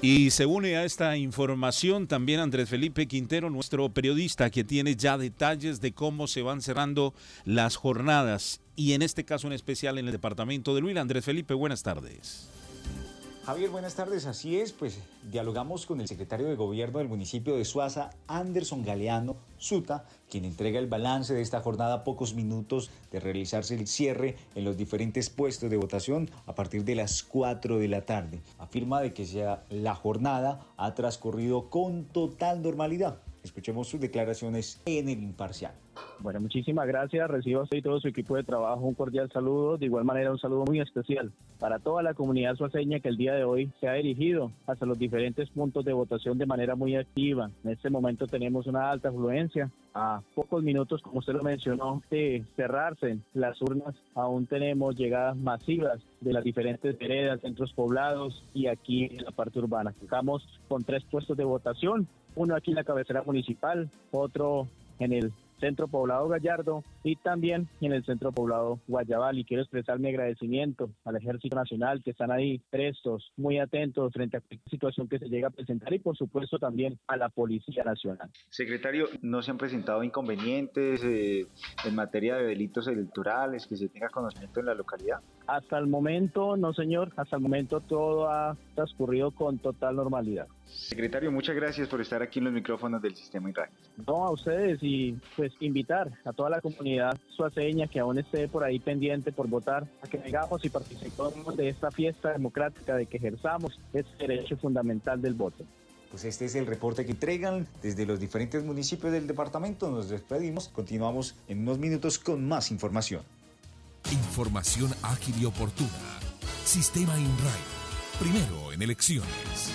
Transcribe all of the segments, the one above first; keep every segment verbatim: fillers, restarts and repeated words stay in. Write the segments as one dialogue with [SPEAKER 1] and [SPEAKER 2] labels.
[SPEAKER 1] Y se une a esta información también Andrés Felipe Quintero, nuestro periodista, que tiene ya detalles de cómo se van cerrando las jornadas y en este caso en especial en el departamento de Huila. Andrés Felipe, buenas tardes.
[SPEAKER 2] Javier, buenas tardes. Así es, pues dialogamos con el secretario de Gobierno del municipio de Suaza, Anderson Galeano Suta, quien entrega el balance de esta jornada a pocos minutos de realizarse el cierre en los diferentes puestos de votación a partir de las cuatro de la tarde. Afirma de que sea la jornada ha transcurrido con total normalidad. Escuchemos sus declaraciones en El Imparcial.
[SPEAKER 3] Bueno, muchísimas gracias. Recibo a usted y todo su equipo de trabajo un cordial saludo. De igual manera, un saludo muy especial para toda la comunidad suaceña que el día de hoy se ha dirigido hasta los diferentes puntos de votación de manera muy activa. En este momento tenemos una alta afluencia. A pocos minutos, como usted lo mencionó, de cerrarse las urnas, aún tenemos llegadas masivas de las diferentes veredas, centros poblados y aquí en la parte urbana. Estamos con tres puestos de votación, uno aquí en la cabecera municipal, otro en el Centro Poblado Gallardo y también en el Centro Poblado Guayabal. Y quiero expresar mi agradecimiento al Ejército Nacional, que están ahí prestos, muy atentos frente a cualquier situación que se llegue a presentar, y por supuesto también a la Policía Nacional.
[SPEAKER 2] Secretario, ¿no se han presentado inconvenientes eh, en materia de delitos electorales que se tenga conocimiento en la localidad?
[SPEAKER 3] Hasta el momento, no señor, hasta el momento todo ha transcurrido con total normalidad.
[SPEAKER 2] Secretario, muchas gracias por estar aquí en los micrófonos del Sistema INRAE.
[SPEAKER 3] No, a ustedes, y pues invitar a toda la comunidad suaceña que aún esté por ahí pendiente por votar, a que vengamos y participemos de esta fiesta democrática, de que ejerzamos ese derecho fundamental del voto.
[SPEAKER 2] Pues este es el reporte que entregan desde los diferentes municipios del departamento. Nos despedimos, continuamos en unos minutos con más información.
[SPEAKER 4] Información ágil y oportuna. Sistema INRAE. Primero en elecciones.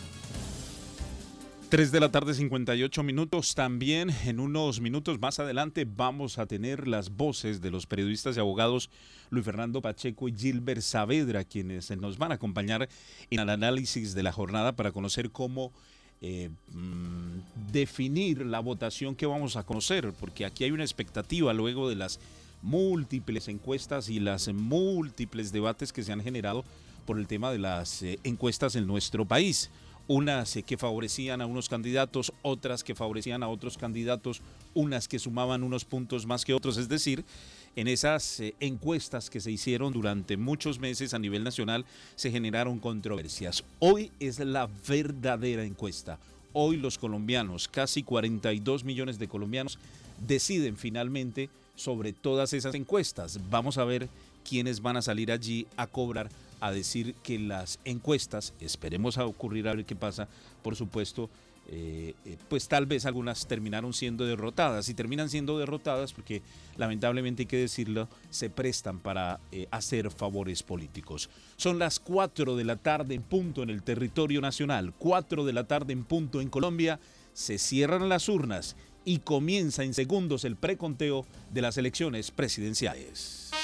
[SPEAKER 1] tres de la tarde, cincuenta y ocho minutos. También en unos minutos más adelante vamos a tener las voces de los periodistas y abogados Luis Fernando Pacheco y Gilbert Saavedra, quienes nos van a acompañar en el análisis de la jornada para conocer cómo eh, mmm, definir la votación que vamos a conocer, porque aquí hay una expectativa luego de las múltiples encuestas y las múltiples debates que se han generado por el tema de las eh, encuestas en nuestro país. Unas que favorecían a unos candidatos, otras que favorecían a otros candidatos, unas que sumaban unos puntos más que otros. Es decir, en esas eh, encuestas que se hicieron durante muchos meses a nivel nacional se generaron controversias. Hoy es la verdadera encuesta. Hoy los colombianos, casi cuarenta y dos millones de colombianos, deciden finalmente sobre todas esas encuestas. Vamos a ver quiénes van a salir allí a cobrar, a decir que las encuestas, esperemos a ocurrir a ver qué pasa, por supuesto, eh, eh, pues tal vez algunas terminaron siendo derrotadas y terminan siendo derrotadas porque lamentablemente hay que decirlo, se prestan para eh, hacer favores políticos. Son las cuatro de la tarde en punto en el territorio nacional, cuatro de la tarde en punto en Colombia, se cierran las urnas y comienza en segundos el preconteo de las elecciones presidenciales.